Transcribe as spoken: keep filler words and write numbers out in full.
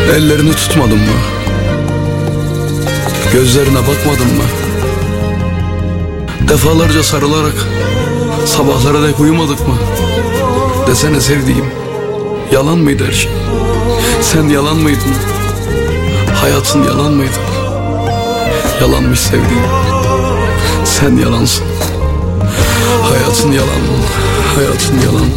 Ellerini tutmadın mı? Gözlerine bakmadın mı? Defalarca sarılarak sabahlara dek uyumadık mı? Desene sevdiğim, yalan mıydı her şey? Sen yalan mıydın? Hayatın yalan mıydı? Yalanmış sevdiğim. Sen yalansın. Hayatın yalan. Hayatın yalan.